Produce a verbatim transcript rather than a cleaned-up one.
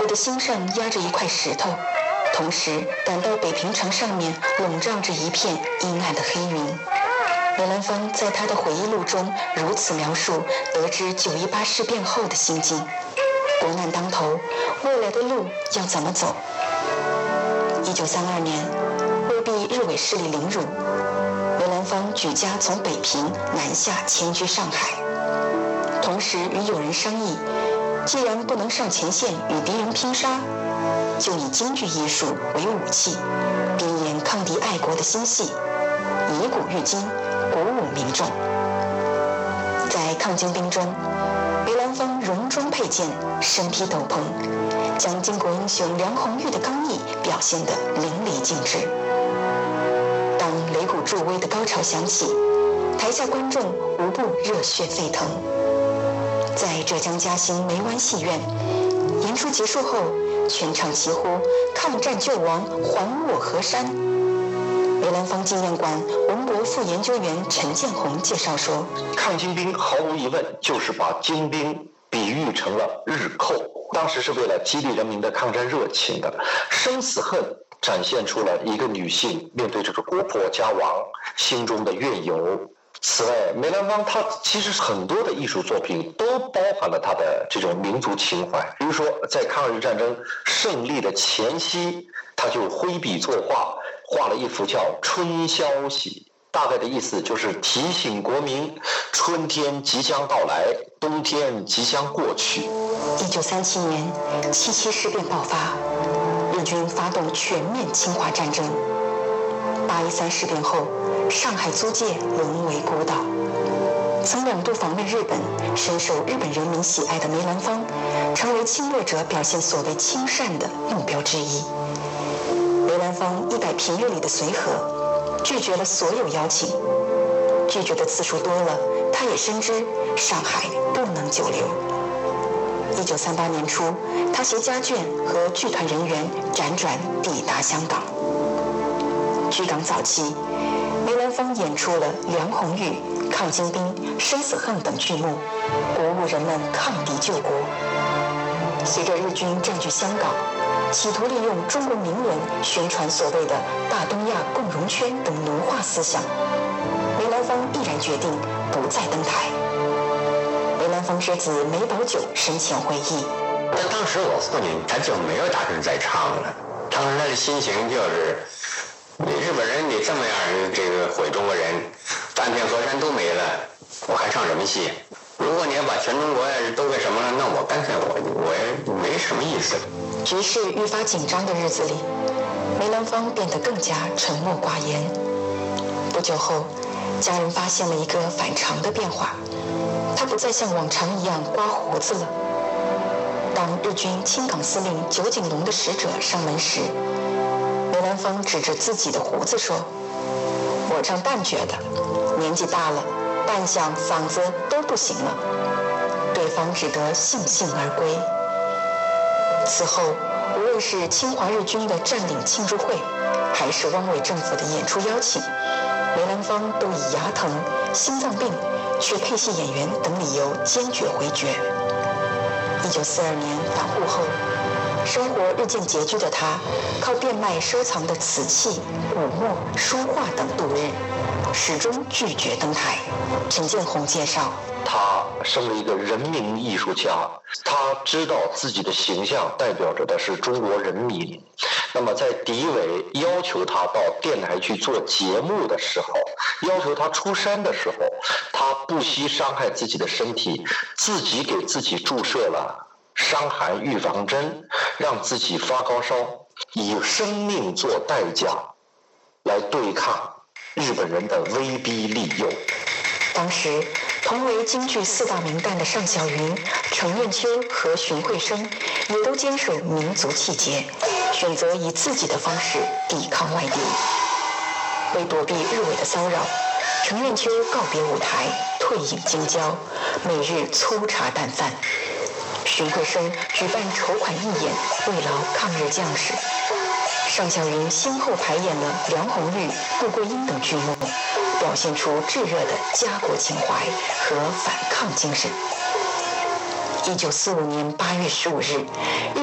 我的心上压着一块石头，同时感到北平城上面笼罩着一片阴暗的黑云。梅兰芳在他的回忆录中如此描述得知九一八事变后的心境：国难当头，未来的路要怎么走？一九三二年，为避日伪势力凌辱，梅兰芳举家从北平南下迁居上海，同时与友人商议，既然不能上前线与敌人拼杀，就以京剧艺术为武器，编演抗敌爱国的新戏，以古喻今，鼓舞民众。在抗金兵中，梅兰芳戎装佩剑，身披斗篷，将巾帼英雄梁红玉的刚毅表现得淋漓尽致。当擂鼓助威的高潮响起，台下观众无不热血沸腾。在浙江嘉兴梅湾戏院，演出结束后，全场齐呼“抗战救亡，还我河山”。梅兰芳纪念馆文博副研究员陈建宏介绍说， 抗金兵毫无疑问就是把金兵比喻成了日寇，当时是为了激励人民的抗战热情的。生死恨展现出了一个女性面对这个国破家亡心中的怨尤。此外，梅兰芳他其实很多的艺术作品都包含了他的这种民族情怀。比如说，在抗日战争胜利的前夕，他就挥笔作画，画了一幅叫《春宵喜》，大概的意思就是提醒国民，春天即将到来，冬天即将过去。 一九三七年，七七事变爆发，日军发动全面侵华战争。八一三事变后，上海租界沦为孤岛。曾两度访问日本，深受日本人民喜爱的梅兰芳，成为侵略者表现所谓亲善的目标之一。梅兰芳一百平日里的随和，拒绝了所有邀请。拒绝的次数多了，他也深知上海不能久留。一九三八年初，他携家眷和剧团人员辗转抵达香港。居港早期，梅兰芳演出了《梁红玉》《抗金兵》《生死恨》等剧目，鼓舞人们抗敌救国。随着日军占据香港，企图利用中国名文宣传所谓的大东亚共荣圈等奴化思想，梅兰芳毅然决定不再登台。梅兰芳之子梅葆玖生前回忆， 那当时我父亲他就没有打算再唱了，当时他的心情就是你日本人你这么样这个毁中国人，半片河山都没了，我还唱什么戏？如果你要把全中国都给什么了，那我干脆我我也没什么意思。 局势愈发紧张的日子里，梅兰芳变得更加沉默寡言。不久后，家人发现了一个反常的变化，他不再像往常一样刮胡子了。当日军青港司令酒井隆的使者上门时，梅兰芳指着自己的胡子说：“我唱旦角的，年纪大了，扮相嗓子都不行了。”对方只得悻悻而归。此后，无论是侵华日军的占领庆祝会，还是汪伪政府的演出邀请，梅兰芳都以牙疼、心脏病、缺配戏演员等理由坚决回绝。一九四二年返沪后，生活日渐拮据的他，靠变卖收藏的瓷器、古墨、书画等度日，始终拒绝登台。陈建宏介绍， 他身为一个人民艺术家，他知道自己的形象代表着的是中国人民。那么在敌伪要求他到电台去做节目的时候，要求他出山的时候，他不惜伤害自己的身体，自己给自己注射了伤寒预防针，让自己发高烧，以生命做代价来对抗日本人的威逼利诱。 当时同为京剧四大名旦的尚小云、程砚秋和荀慧生也都坚守民族气节，选择以自己的方式抵抗外敌。为躲避日伪的骚扰，程砚秋告别舞台，退隐京郊，每日粗茶淡饭。荀慧生举办筹款义演，慰劳抗日将士。尚小云先后排演了《梁红玉》《穆桂英》等剧目，表现出炙热的家国情怀和反抗精神。一九四五年八月十五日，日